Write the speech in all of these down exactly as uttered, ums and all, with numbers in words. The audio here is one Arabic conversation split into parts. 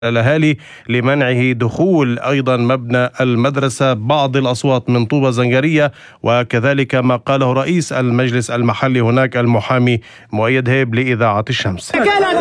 الأهالي لمنعه دخول أيضا مبنى المدرسة. بعض الأصوات من طوبى زنجرية، وكذلك ما قاله رئيس المجلس المحلي هناك المحامي مؤيد هيب لإذاعة الشمس.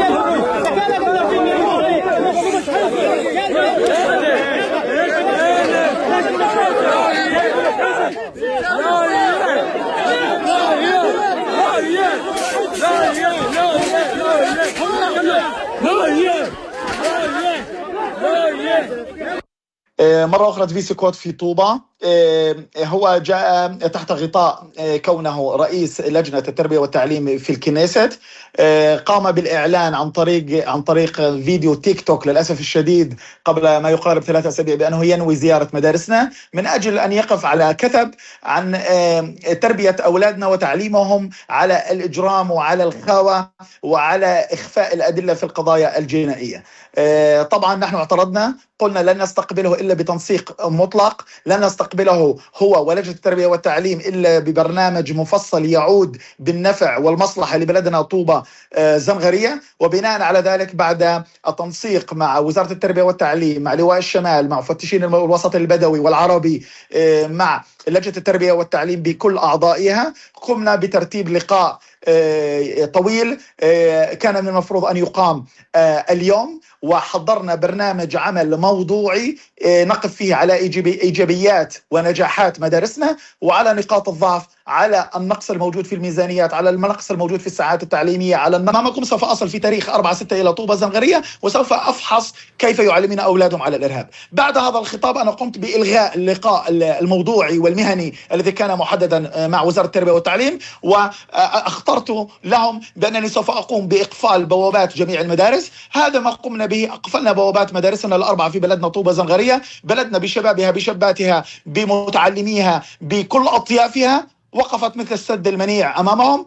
مرة أخرى تفيسي كوت في طوبة، هو جاء تحت غطاء كونه رئيس لجنة التربية والتعليم في الكنيست. قام بالإعلان عن طريق عن طريق فيديو تيك توك للأسف الشديد قبل ما يقارب ثلاثة أسابيع بأنه ينوي زيارة مدارسنا من أجل أن يقف على كثب عن تربية أولادنا وتعليمهم على الإجرام وعلى الخاوة وعلى إخفاء الأدلة في القضايا الجنائية. طبعا نحن اعترضنا، قلنا لن نستقبله إلا بتنسيق مطلق، لن نستقبله هو ولجنة التربية والتعليم إلا ببرنامج مفصل يعود بالنفع والمصلحة لبلدنا طوبة زنجرية. وبناء على ذلك بعد التنسيق مع وزارة التربية والتعليم، مع لواء الشمال، مع مفتشين الوسط البدوي والعربي، مع لجنة التربية والتعليم بكل أعضائها، قمنا بترتيب لقاء طويل كان من المفروض أن يقام اليوم، وحضرنا برنامج عمل موضوعي نقف فيه على إيجابيات ونجاحات مدارسنا وعلى نقاط الضعف، على النقص الموجود في الميزانيات، على النقص الموجود في الساعات التعليمية، على أمامكم سوف أصل في تاريخ أربعة ستة إلى طوبة زنجرية وسوف أفحص كيف يعلمون أولادهم على الإرهاب. بعد هذا الخطاب أنا قمت بإلغاء اللقاء الموضوعي والمهني الذي كان محددا مع وزارة التربية والتعليم، واخترت لهم بأنني سوف أقوم بإقفال بوابات جميع المدارس. هذا ما قمنا به، قفلنا بوابات مدارسنا الأربعة في بلدنا طوبة زنجرية، بلدنا بشبابها بشاباتها بمتعلميها بكل أطيافها وقفت مثل السد المنيع أمامهم.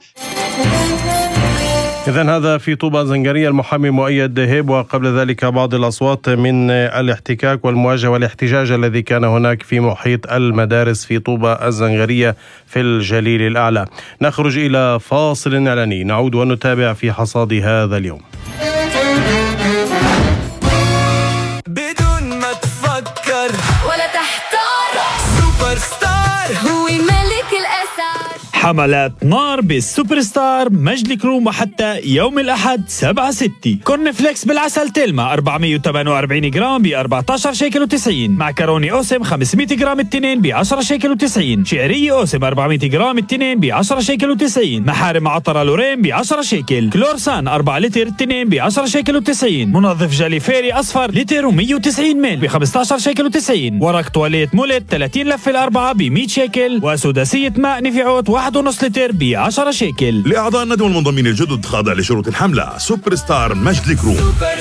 إذن هذا في طوبة زنجرية المحامي مؤيد هيب، وقبل ذلك بعض الأصوات من الاحتكاك والمواجهة والاحتجاج الذي كان هناك في محيط المدارس في طوبة الزنجرية في الجليل الأعلى. نخرج إلى فاصل إعلاني، نعود ونتابع في حصاد هذا اليوم. بدون ما تفكر ولا تحتار، سوبر ستار هو ملك الأسعار. حملات نار بالسوبر ستار مجد كروم وحتى يوم الأحد سبعة ستة. كورن فليكس بالعسل تلمة أربعمية وثمانية وأربعين جرام ب أربعة عشر شيكل وتسعين. معكروني أوسم خمسمية جرام التنين ب عشرة شيكل وتسعين. شعرية أوسم أربعمية جرام التنين ب عشرة شيكل وتسعين. محارم عطرة لورين ب عشرة شيكل. كلورسان أربعة لتر التنين ب عشرة شيكل وتسعين. منظف جلي فيري أصفر لتر ومية وتسعين مل ب خمسة عشر شيكل وتسعين. ورق تواليت مولت ثلاثين لفة الأربعة ب مية شيكل. وسداسية ماء نفعوت واحد ونص لتر ب عشرة شيكل. لأعضاء الندوة المنضمين الجدد خاضع لشروط الحملة. سوبر ستار مجد كروم.